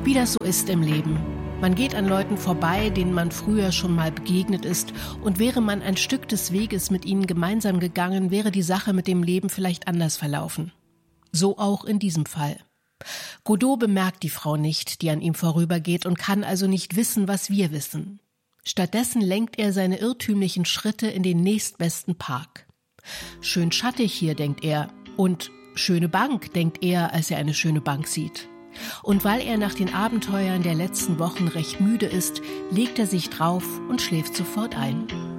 Wie das so ist im Leben. Man geht an Leuten vorbei, denen man früher schon mal begegnet ist, und wäre man ein Stück des Weges mit ihnen gemeinsam gegangen, wäre die Sache mit dem Leben vielleicht anders verlaufen. So auch in diesem Fall. Godot bemerkt die Frau nicht, die an ihm vorübergeht, und kann also nicht wissen, was wir wissen. Stattdessen lenkt er seine irrtümlichen Schritte in den nächstbesten Park. Schön schattig hier, denkt er, und schöne Bank, denkt er, als er eine schöne Bank sieht. Und weil er nach den Abenteuern der letzten Wochen recht müde ist, legt er sich drauf und schläft sofort ein.